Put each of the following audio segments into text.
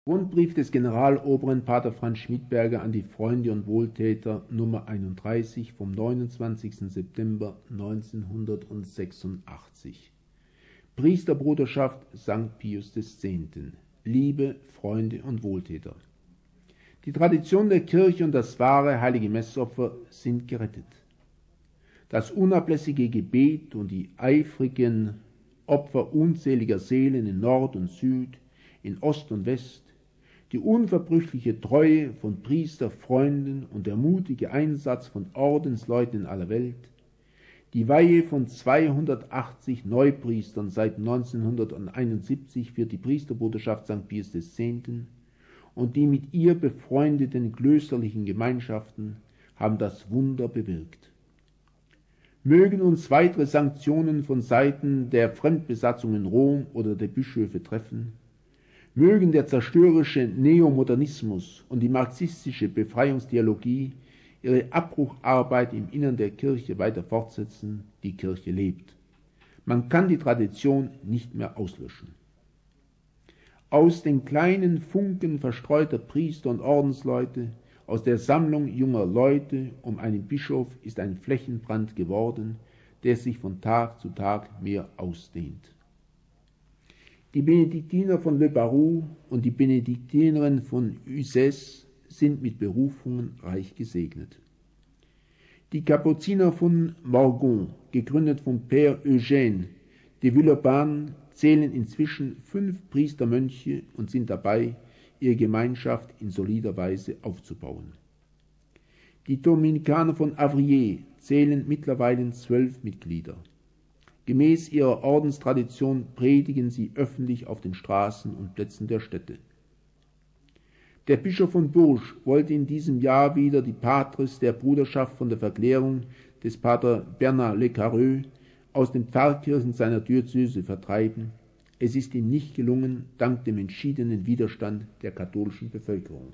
Rundbrief des Generaloberen Pater Franz Schmidberger an die Freunde und Wohltäter Nummer 31 vom 29. September 1986. Priesterbruderschaft St. Pius X. Liebe Freunde und Wohltäter. Die Tradition der Kirche und das wahre heilige Messopfer sind gerettet. Das unablässige Gebet und die eifrigen Opfer unzähliger Seelen in Nord und Süd, in Ost und West, die unverbrüchliche Treue von Priester, Freunden und der mutige Einsatz von Ordensleuten in aller Welt, die Weihe von 280 Neupriestern seit 1971 für die Priesterbruderschaft St. Pius X. und die mit ihr befreundeten klösterlichen Gemeinschaften haben das Wunder bewirkt. Mögen uns weitere Sanktionen von Seiten der Fremdbesatzung in Rom oder der Bischöfe treffen, mögen der zerstörerische Neomodernismus und die marxistische Befreiungstheologie ihre Abbrucharbeit im Innern der Kirche weiter fortsetzen, die Kirche lebt. Man kann die Tradition nicht mehr auslöschen. Aus den kleinen Funken verstreuter Priester und Ordensleute, aus der Sammlung junger Leute um einen Bischof ist ein Flächenbrand geworden, der sich von Tag zu Tag mehr ausdehnt. Die Benediktiner von Le Barroux und die Benediktinerin von Uzès sind mit Berufungen reich gesegnet. Die Kapuziner von Morgon, gegründet von Père Eugène de Villeurbanne, zählen inzwischen 5 Priestermönche und sind dabei, ihre Gemeinschaft in solider Weise aufzubauen. Die Dominikaner von Avrier zählen mittlerweile 12 Mitglieder. Gemäß ihrer Ordenstradition predigen sie öffentlich auf den Straßen und Plätzen der Städte. Der Bischof von Bourges wollte in diesem Jahr wieder die Patres der Bruderschaft von der Verklärung des Pater Bernard Lecquereux aus den Pfarrkirchen seiner Diözese vertreiben. Es ist ihm nicht gelungen, dank dem entschiedenen Widerstand der katholischen Bevölkerung.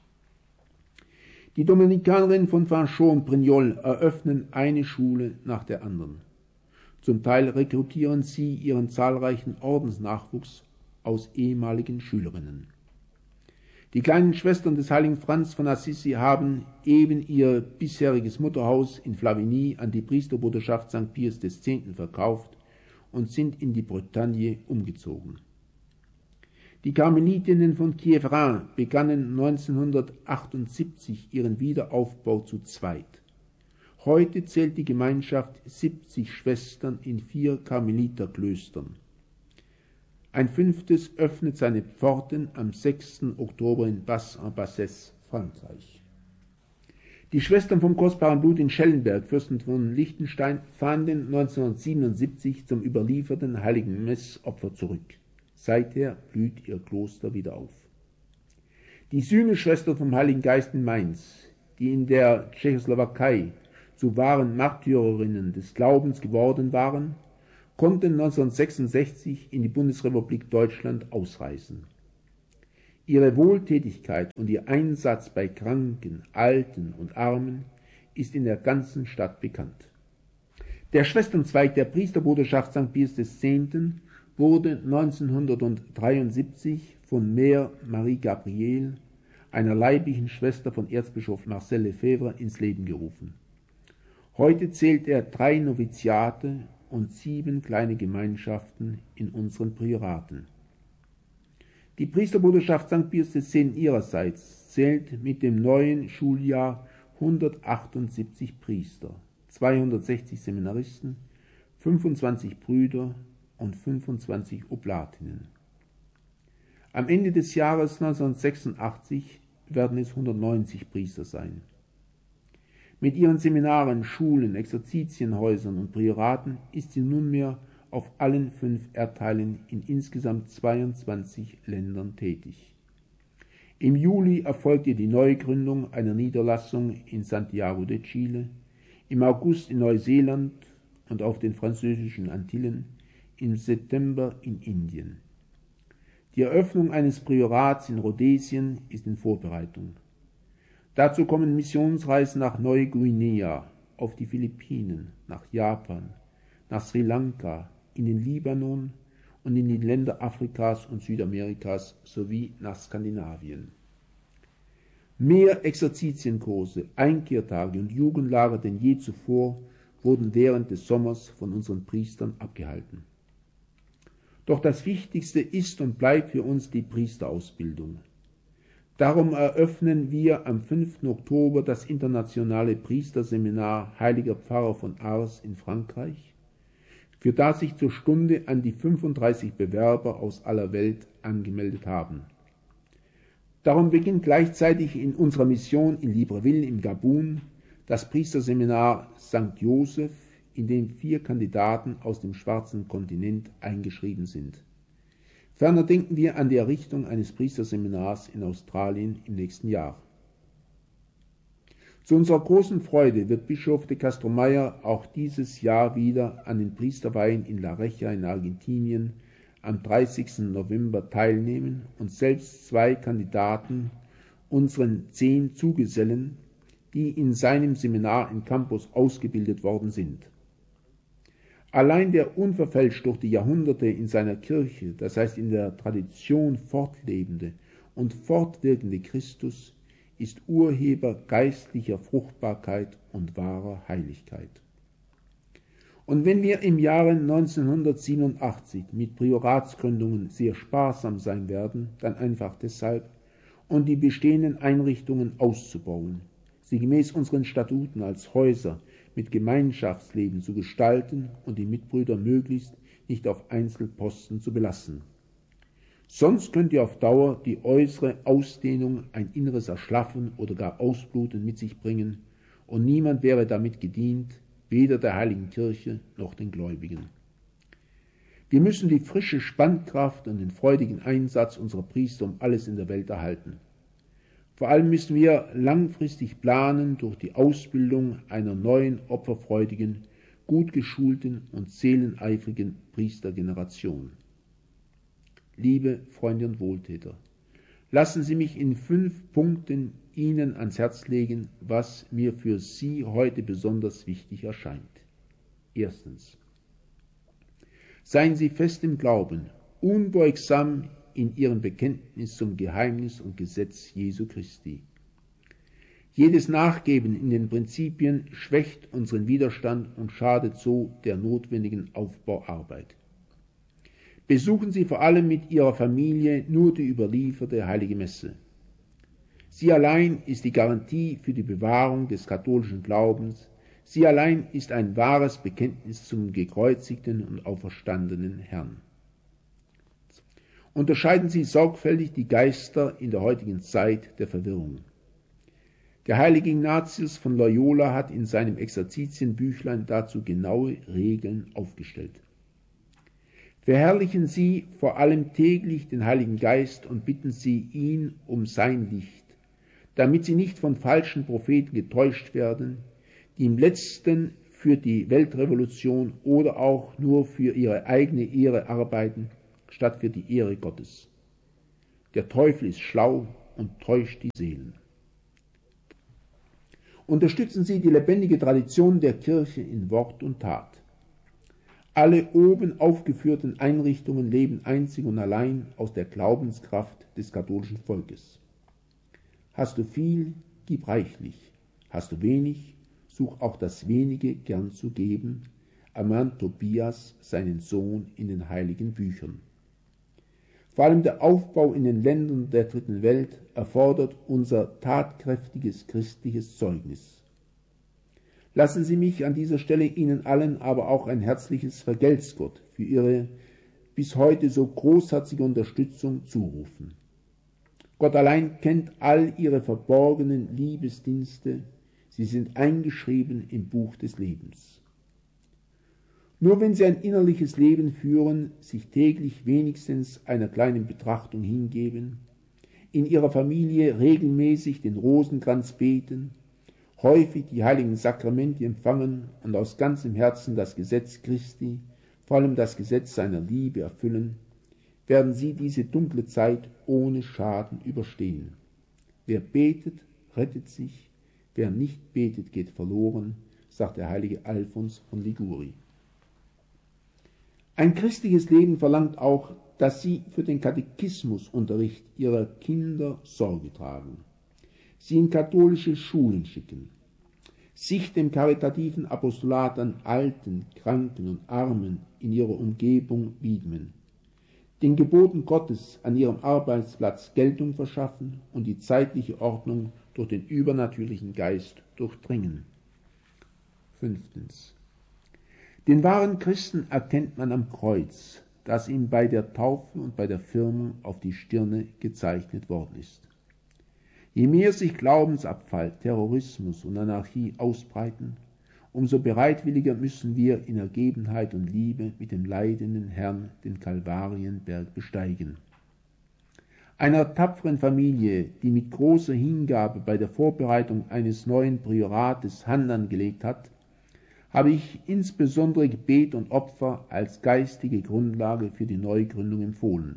Die Dominikanerinnen von Fanchon und Brignoles eröffnen eine Schule nach der anderen. Zum Teil rekrutieren sie ihren zahlreichen Ordensnachwuchs aus ehemaligen Schülerinnen. Die kleinen Schwestern des heiligen Franz von Assisi haben eben ihr bisheriges Mutterhaus in Flavigny an die Priesterbruderschaft St. Pius X. verkauft und sind in die Bretagne umgezogen. Die Karmelitinnen von Quievrain begannen 1978 ihren Wiederaufbau zu zweit. Heute zählt die Gemeinschaft 70 Schwestern in 4 Karmeliterklöstern. Ein 5. öffnet seine Pforten am 6. Oktober in Basse-en-Bassesse, Frankreich. Die Schwestern vom kostbaren Blut in Schellenberg, Fürsten von Liechtenstein, fanden 1977 zum überlieferten heiligen Messopfer zurück. Seither blüht ihr Kloster wieder auf. Die Sühneschwestern vom Heiligen Geist in Mainz, die in der Tschechoslowakei zu wahren Märtyrerinnen des Glaubens geworden waren, konnten 1966 in die Bundesrepublik Deutschland ausreisen. Ihre Wohltätigkeit und ihr Einsatz bei Kranken, Alten und Armen ist in der ganzen Stadt bekannt. Der Schwesternzweig der Priesterbruderschaft St. Pius X. wurde 1973 von Mère Marie Gabrielle, einer leiblichen Schwester von Erzbischof Marcel Lefebvre, ins Leben gerufen. Heute zählt er 3 Noviziate und 7 kleine Gemeinschaften in unseren Prioraten. Die Priesterbruderschaft St. Pius X. ihrerseits zählt mit dem neuen Schuljahr 178 Priester, 260 Seminaristen, 25 Brüder und 25 Oblatinnen. Am Ende des Jahres 1986 werden es 190 Priester sein. Mit ihren Seminaren, Schulen, Exerzitienhäusern und Prioraten ist sie nunmehr auf allen 5 Erdteilen in insgesamt 22 Ländern tätig. Im Juli erfolgte die Neugründung einer Niederlassung in Santiago de Chile, im August in Neuseeland und auf den französischen Antillen, im September in Indien. Die Eröffnung eines Priorats in Rhodesien ist in Vorbereitung. Dazu kommen Missionsreisen nach Neuguinea, auf die Philippinen, nach Japan, nach Sri Lanka, in den Libanon und in die Länder Afrikas und Südamerikas sowie nach Skandinavien. Mehr Exerzitienkurse, Einkehrtage und Jugendlager denn je zuvor wurden während des Sommers von unseren Priestern abgehalten. Doch das Wichtigste ist und bleibt für uns die Priesterausbildung. Darum eröffnen wir am 5. Oktober das internationale Priesterseminar Heiliger Pfarrer von Ars in Frankreich, für das sich zur Stunde an die 35 Bewerber aus aller Welt angemeldet haben. Darum beginnt gleichzeitig in unserer Mission in Libreville im Gabun das Priesterseminar St. Joseph, in dem 4 Kandidaten aus dem schwarzen Kontinent eingeschrieben sind. Ferner denken wir an die Errichtung eines Priesterseminars in Australien im nächsten Jahr. Zu unserer großen Freude wird Bischof de Castromayer auch dieses Jahr wieder an den Priesterweihen in La Recha in Argentinien am 30. November teilnehmen und selbst 2 Kandidaten unseren 10 Zugesellen, die in seinem Seminar in Campos ausgebildet worden sind. Allein der unverfälscht durch die Jahrhunderte in seiner Kirche, das heißt in der Tradition fortlebende und fortwirkende Christus, ist Urheber geistlicher Fruchtbarkeit und wahrer Heiligkeit. Und wenn wir im Jahre 1987 mit Prioratsgründungen sehr sparsam sein werden, dann einfach deshalb, um die bestehenden Einrichtungen auszubauen, sie gemäß unseren Statuten als Häuser mit Gemeinschaftsleben zu gestalten und die Mitbrüder möglichst nicht auf Einzelposten zu belassen. Sonst könnte auf Dauer die äußere Ausdehnung ein inneres Erschlaffen oder gar Ausbluten mit sich bringen, und niemand wäre damit gedient, weder der Heiligen Kirche noch den Gläubigen. Wir müssen die frische Spannkraft und den freudigen Einsatz unserer Priester um alles in der Welt erhalten. Vor allem müssen wir langfristig planen durch die Ausbildung einer neuen, opferfreudigen, gut geschulten und seeleneifrigen Priestergeneration. Liebe Freunde und Wohltäter, lassen Sie mich in 5 Punkten Ihnen ans Herz legen, was mir für Sie heute besonders wichtig erscheint. Erstens. Seien Sie fest im Glauben, unbeugsam in Ihrem Bekenntnis zum Geheimnis und Gesetz Jesu Christi. Jedes Nachgeben in den Prinzipien schwächt unseren Widerstand und schadet so der notwendigen Aufbauarbeit. Besuchen Sie vor allem mit Ihrer Familie nur die überlieferte Heilige Messe. Sie allein ist die Garantie für die Bewahrung des katholischen Glaubens. Sie allein ist ein wahres Bekenntnis zum gekreuzigten und auferstandenen Herrn. Unterscheiden Sie sorgfältig die Geister in der heutigen Zeit der Verwirrung. Der heilige Ignatius von Loyola hat in seinem Exerzitienbüchlein dazu genaue Regeln aufgestellt. Verherrlichen Sie vor allem täglich den Heiligen Geist und bitten Sie ihn um sein Licht, damit Sie nicht von falschen Propheten getäuscht werden, die im Letzten für die Weltrevolution oder auch nur für ihre eigene Ehre arbeiten, statt für die Ehre Gottes. Der Teufel ist schlau und täuscht die Seelen. Unterstützen Sie die lebendige Tradition der Kirche in Wort und Tat. Alle oben aufgeführten Einrichtungen leben einzig und allein aus der Glaubenskraft des katholischen Volkes. Hast du viel, gib reichlich. Hast du wenig, such auch das Wenige gern zu geben, ermahnt Tobias seinen Sohn in den heiligen Büchern. Vor allem der Aufbau in den Ländern der dritten Welt erfordert unser tatkräftiges christliches Zeugnis. Lassen Sie mich an dieser Stelle Ihnen allen aber auch ein herzliches Vergelt's Gott für Ihre bis heute so großherzige Unterstützung zurufen. Gott allein kennt all Ihre verborgenen Liebesdienste, sie sind eingeschrieben im Buch des Lebens. Nur wenn Sie ein innerliches Leben führen, sich täglich wenigstens einer kleinen Betrachtung hingeben, in Ihrer Familie regelmäßig den Rosenkranz beten, häufig die heiligen Sakramente empfangen und aus ganzem Herzen das Gesetz Christi, vor allem das Gesetz seiner Liebe erfüllen, werden Sie diese dunkle Zeit ohne Schaden überstehen. Wer betet, rettet sich, wer nicht betet, geht verloren, sagt der heilige Alfons von Liguri. Ein christliches Leben verlangt auch, dass sie für den Katechismusunterricht ihrer Kinder Sorge tragen, sie in katholische Schulen schicken, sich dem karitativen Apostolat an Alten, Kranken und Armen in ihrer Umgebung widmen, den Geboten Gottes an ihrem Arbeitsplatz Geltung verschaffen und die zeitliche Ordnung durch den übernatürlichen Geist durchdringen. 5. Den wahren Christen erkennt man am Kreuz, das ihm bei der Taufe und bei der Firmung auf die Stirne gezeichnet worden ist. Je mehr sich Glaubensabfall, Terrorismus und Anarchie ausbreiten, umso bereitwilliger müssen wir in Ergebenheit und Liebe mit dem leidenden Herrn den Kalvarienberg besteigen. Einer tapferen Familie, die mit großer Hingabe bei der Vorbereitung eines neuen Priorates Hand angelegt hat, habe ich insbesondere Gebet und Opfer als geistige Grundlage für die Neugründung empfohlen.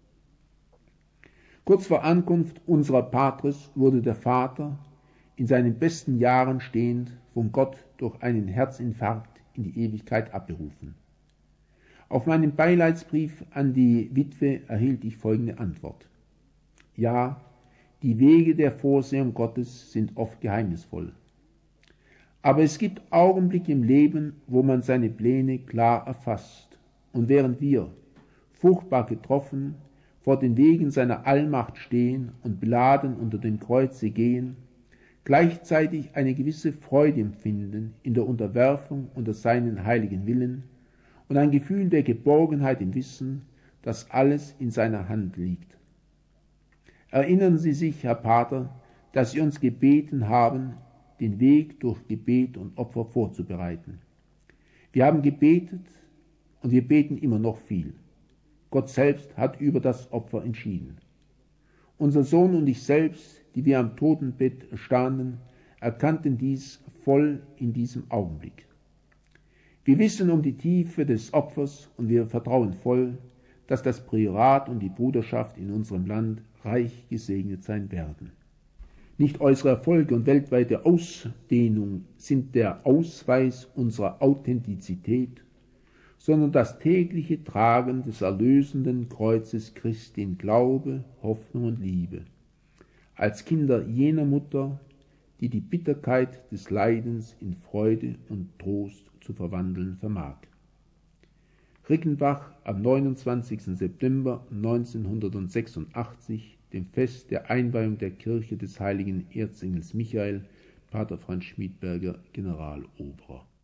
Kurz vor Ankunft unserer Patres wurde der Vater, in seinen besten Jahren stehend, von Gott durch einen Herzinfarkt in die Ewigkeit abberufen. Auf meinen Beileidsbrief an die Witwe erhielt ich folgende Antwort: Ja, die Wege der Vorsehung Gottes sind oft geheimnisvoll. Aber es gibt Augenblicke im Leben, wo man seine Pläne klar erfasst, und während wir, furchtbar getroffen, vor den Wegen seiner Allmacht stehen und beladen unter dem Kreuze gehen, gleichzeitig eine gewisse Freude empfinden in der Unterwerfung unter seinen heiligen Willen und ein Gefühl der Geborgenheit im Wissen, dass alles in seiner Hand liegt. Erinnern Sie sich, Herr Pater, dass Sie uns gebeten haben, den Weg durch Gebet und Opfer vorzubereiten. Wir haben gebetet und wir beten immer noch viel. Gott selbst hat über das Opfer entschieden. Unser Sohn und ich selbst, die wir am Totenbett standen, erkannten dies voll in diesem Augenblick. Wir wissen um die Tiefe des Opfers und wir vertrauen voll, dass das Priorat und die Bruderschaft in unserem Land reich gesegnet sein werden. Nicht äußere Erfolge und weltweite Ausdehnung sind der Ausweis unserer Authentizität, sondern das tägliche Tragen des erlösenden Kreuzes Christi in Glaube, Hoffnung und Liebe, als Kinder jener Mutter, die die Bitterkeit des Leidens in Freude und Trost zu verwandeln vermag. Rickenbach am 29. September 1986, dem Fest der Einweihung der Kirche des heiligen Erzengels Michael, Pater Franz Schmidberger, Generaloberer.